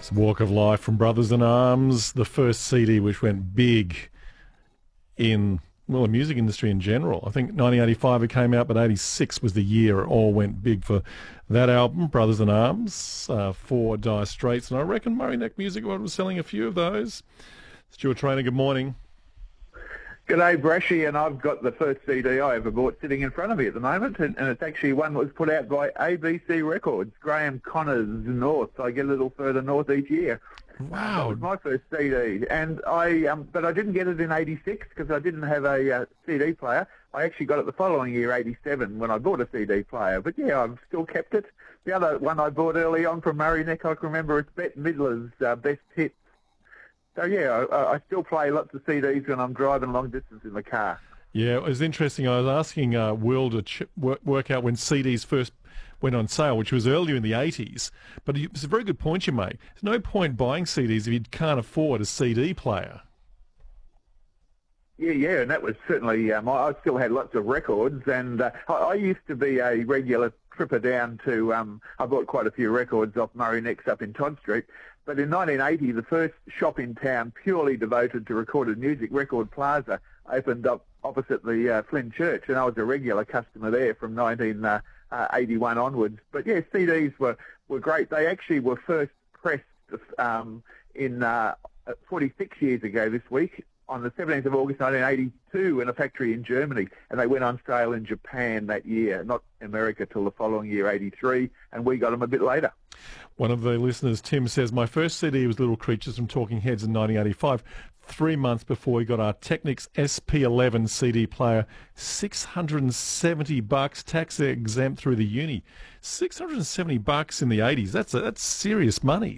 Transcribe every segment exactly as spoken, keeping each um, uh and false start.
It's Walk of Life from Brothers in Arms, the first C D which went big in, well, the music industry in general. I think nineteen eighty-five it came out, but eighty-six was the year it all went big for that album, Brothers in Arms, uh, for Dire Straits. And I reckon Murray Neck Music World was selling a few of those. Stuart Traynor, good morning. G'day, Brashy, and I've got the first C D I ever bought sitting in front of me at the moment, and, and it's actually one that was put out by A B C Records, Graham Connor's North. I get a little further north each year. Wow. That was my first C D, and I, um, but I didn't get it in eighty-six because I didn't have a uh, C D player. I actually got it the following year, eighty-seven, when I bought a C D player. But yeah, I've still kept it. The other one I bought early on from Murray Neck, I can remember, it's Bette Midler's uh, Best Hits. So, yeah, I, I still play lots of C Ds when I'm driving long distance in the car. Yeah, it was interesting. I was asking uh, Will to ch- work, work out when C Ds first went on sale, which was earlier in the eighties. But it's a very good point you make. There's no point buying C Ds if you can't afford a C D player. Yeah, yeah, and that was certainly, um, I, I still had lots of records, and uh, I, I used to be a regular tripper down to, um, I bought quite a few records off Murray Necks up in Todd Street. But in nineteen eighty, the first shop in town purely devoted to recorded music, Record Plaza, opened up opposite the uh, Flynn Church, and I was a regular customer there from nineteen eighty-one onwards. But yeah, C Ds were, were great. They actually were first pressed um, in uh, forty-six years ago this week, on the seventeenth of August nineteen eighty-two, in a factory in Germany, and they went on sale in Japan that year, not America till the following year, eighty-three, and we got them a bit later. One of the listeners, Tim, says, my first C D was Little Creatures from Talking Heads in nineteen eighty-five, three months before we got our Technics S P eleven C D player, six hundred seventy bucks, tax exempt through the uni. six hundred seventy bucks in the eighties, that's, a, that's serious money.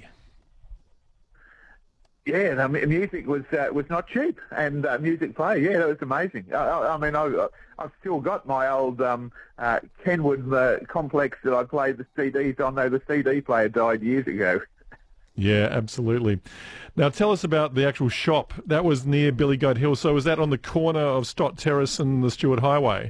Yeah, the music was uh, was not cheap, and uh, music player, yeah, that was amazing. I, I, I mean, I, I've still got my old um, uh, Kenwood uh, complex that I played the C Ds on, though the C D player died years ago. Yeah, absolutely. Now, tell us about the actual shop. That was near Billy Goat Hill, so was that on the corner of Stott Terrace and the Stewart Highway?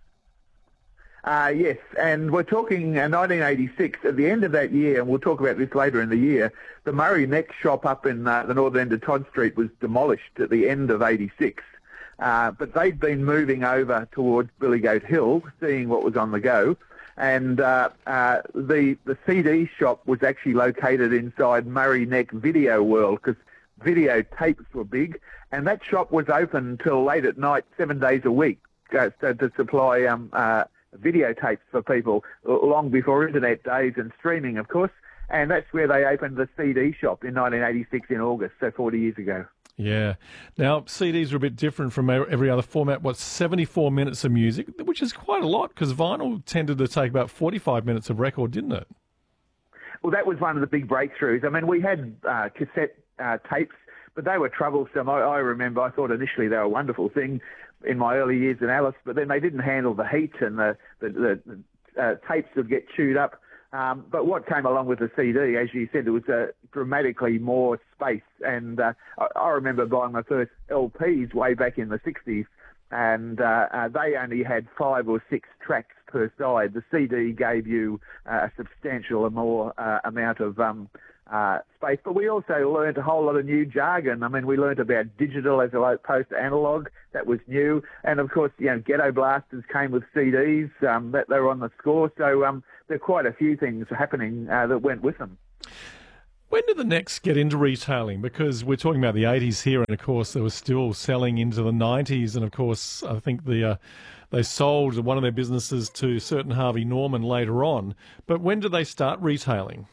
Uh, yes, and we're talking uh, nineteen eighty-six. At the end of that year, and we'll talk about this later in the year, the Murray Neck shop up in uh, the northern end of Todd Street was demolished at the end of eighty-six. Uh, but they'd been moving over towards Billy Goat Hill, seeing what was on the go, and uh, uh, the the C D shop was actually located inside Murray Neck Video World, because video tapes were big, and that shop was open till late at night, seven days a week, uh, to, to supply um, uh, videotapes for people long before internet days and streaming, of course, and that's where they opened the C D shop in nineteen eighty-six in August, so forty years ago. Yeah. Now, C Ds are a bit different from every other format. What, seventy-four minutes of music, which is quite a lot, because vinyl tended to take about forty-five minutes of record, didn't it? Well, that was one of the big breakthroughs. I mean, we had uh, cassette uh, tapes, but they were troublesome. I, I remember I thought initially they were a wonderful thing in my early years in Alice, but then they didn't handle the heat, and the, the, the uh, tapes would get chewed up. Um, but what came along with the C D, as you said, it was uh, dramatically more space. And uh, I, I remember buying my first L Ps way back in the sixties, and uh, uh, they only had five or six tracks per side. The C D gave you uh, a substantial more uh, amount of um, uh, space. But we also learned a whole lot of new jargon. I mean, we learned about digital as opposed to analog. That was new. And, of course, you know, Ghetto Blasters came with C Ds. Um, that they were on the score. So um, there are quite a few things happening uh, that went with them. When did the Necks get into retailing? Because we're talking about the eighties here, and, of course, they were still selling into the nineties. And, of course, I think the uh, they sold one of their businesses to certain Harvey Norman later on. But when did they start retailing?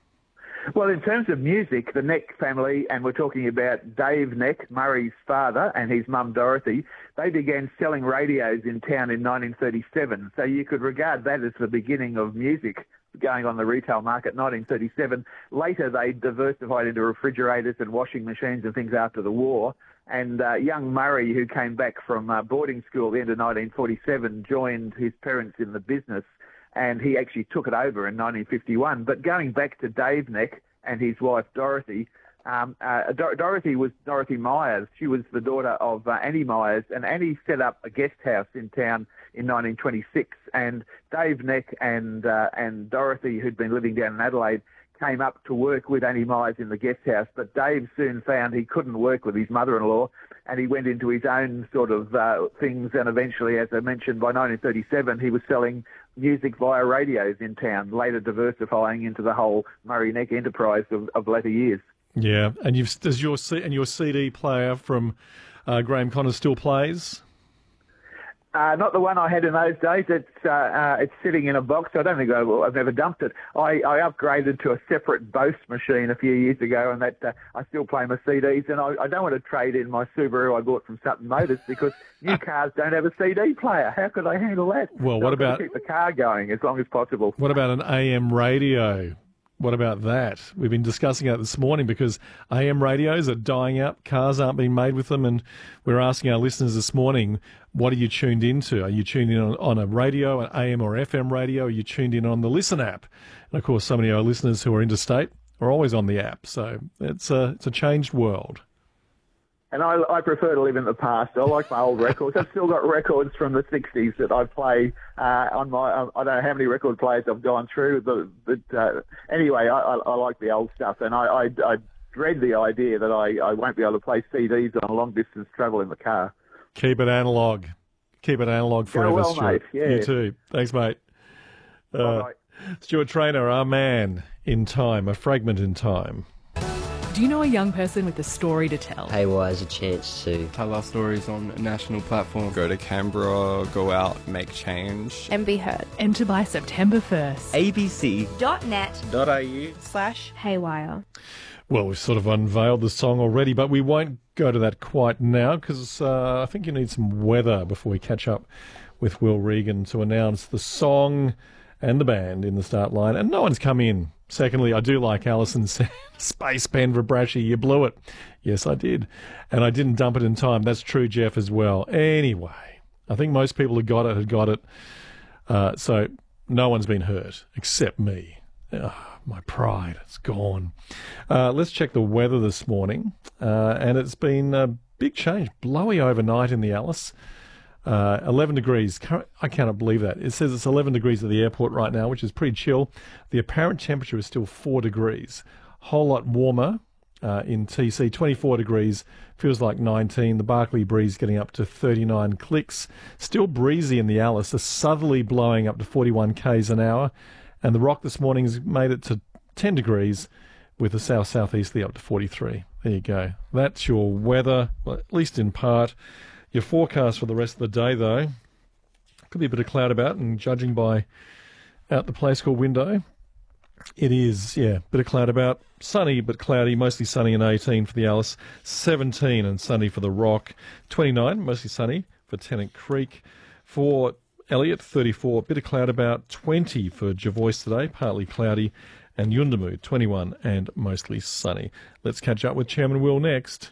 Well, in terms of music, the Neck family, and we're talking about Dave Neck, Murray's father, and his mum Dorothy, they began selling radios in town in nineteen thirty-seven. So you could regard that as the beginning of music going on the retail market, nineteen thirty-seven. Later, they diversified into refrigerators and washing machines and things after the war. And uh, young Murray, who came back from uh, boarding school at the end of nineteen forty-seven, joined his parents in the business, and he actually took it over in nineteen fifty-one. But going back to Dave Neck and his wife Dorothy, um, uh, Dor- Dorothy was Dorothy Myers. She was the daughter of uh, Annie Myers, and Annie set up a guest house in town in nineteen twenty-six. And Dave Neck and uh, and Dorothy, who'd been living down in Adelaide, came up to work with Annie Myers in the guest house, but Dave soon found he couldn't work with his mother-in-law, and he went into his own sort of uh, things, and eventually, as I mentioned, by nineteen thirty-seven, he was selling music via radios in town, later diversifying into the whole Murray Neck enterprise of, of later years. Yeah, and you've does your C, and your C D player from uh, Graham Connors still plays? Uh, not the one I had in those days. It's uh, uh, it's sitting in a box. I don't think I, I've never dumped it. I, I upgraded to a separate Bose machine a few years ago, and that uh, I still play my C Ds. And I, I don't want to trade in my Subaru I bought from Sutton Motors because new cars don't have a C D player. How could I handle that? Well, so what I've got to about keep the car going as long as possible? What about an A M radio? What about that? We've been discussing it this morning because A M radios are dying out. Cars aren't being made with them. And we're asking our listeners this morning, what are you tuned into? Are you tuned in on, on a radio, an A M or F M radio? Are you tuned in on the Listen app? And, of course, so many of our listeners who are interstate are always on the app. So it's a, it's a changed world. And I, I prefer to live in the past. I like my old records. I've still got records from the sixties that I play uh, on my. I don't know how many record players I've gone through. But, but uh, anyway, I, I, I like the old stuff, and I, I, I dread the idea that I, I won't be able to play C Ds on long distance travel in the car. Keep it analog. Keep it analog forever, well, Stuart. mate. Yeah. You too. Thanks, mate. Uh, Bye. Stuart Traynor, our man in time, a fragment in time. Do you know a young person with a story to tell? Haywire is a chance to tell our stories on a national platform. Go to Canberra, go out, make change. And be heard. Enter by September first. abc.net.au slash haywire. Well, we've sort of unveiled the song already, but we won't go to that quite now because uh, I think you need some weather before we catch up with Will Regan to announce the song and the band in the start line. And no one's come in. Secondly, I do like Alison's Space Pen for Brashy. You blew it. Yes, I did. And I didn't dump it in time. That's true, Jeff, as well. Anyway, I think most people who got it had got it. Uh, so no one's been hurt except me. Oh, my pride, it's gone. Uh, let's check the weather this morning. Uh, and it's been a big change. Blowy overnight in the Alice. Uh, eleven degrees. I cannot believe that. It says it's eleven degrees at the airport right now, which is pretty chill. The apparent temperature is still four degrees. Whole lot warmer uh, in T C. twenty-four degrees. Feels like nineteen. The Barclay breeze getting up to thirty-nine clicks. Still breezy in the Alice. The southerly blowing up to forty-one k's an hour. And the Rock this morning's made it to ten degrees with the south-southeasterly up to forty-three. There you go. That's your weather, well, at least in part. Your forecast for the rest of the day, though, could be a bit of cloud about, and judging by out the play school window, it is, yeah, bit of cloud about. Sunny but cloudy, mostly sunny and eighteen for the Alice, seventeen and sunny for the Rock, twenty-nine, mostly sunny for Tennant Creek. For Elliot, thirty-four, bit of cloud about, twenty for Jervois today, partly cloudy, and Yuendumu, twenty-one and mostly sunny. Let's catch up with Chairman Will next.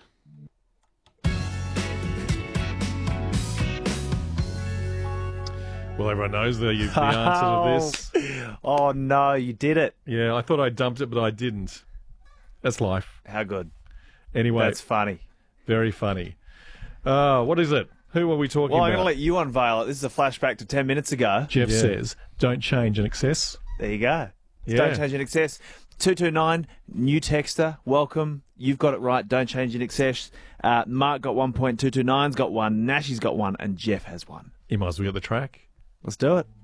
Well, everyone knows the, the answer to this. Oh, no, you did it. Yeah, I thought I dumped it, but I didn't. That's life. How good. Anyway. That's funny. Very funny. Uh, what is it? Who are we talking well, about? I'm going to let you unveil it. This is a flashback to ten minutes ago. Jeff yeah. says, don't change in excess. There you go. Yeah. Don't change in excess. two two nine, new texter, welcome. You've got it right. Don't change in excess. Uh, Mark got one point, two two nine's got one, Nashy's got one, and Jeff has one. You might as well get the track. Let's do it.